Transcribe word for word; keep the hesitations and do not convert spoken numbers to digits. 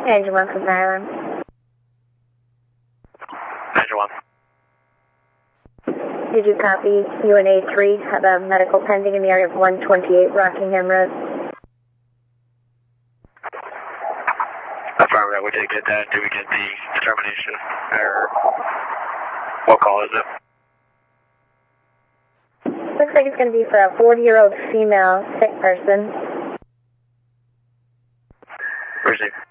Engine one from Island. Engine one. Did you copy U N A three? Have a medical pending in the area of one twenty-eight Rockingham Road. Affirmative, we did get that. Did we get the determination? Or what call is it? Looks like it's going to be for a forty-year-old female sick person. Received.